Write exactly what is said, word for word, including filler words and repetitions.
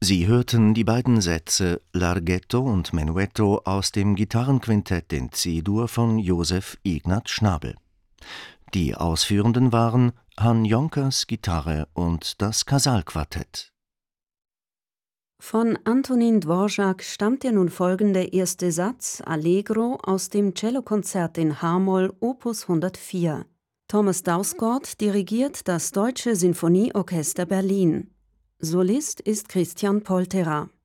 Sie hörten die beiden Sätze Larghetto und Menuetto aus dem Gitarrenquintett in C-Dur von Joseph Ignaz Schnabel. Die Ausführenden waren Han Jonkers Gitarre und das Casal-Quartett. Von Antonin Dvorak stammt der nun folgende erste Satz Allegro aus dem Cellokonzert in H-Moll Opus hundertvier. Thomas Dausgaard dirigiert das Deutsche Sinfonieorchester Berlin. Solist ist Christian Polterer.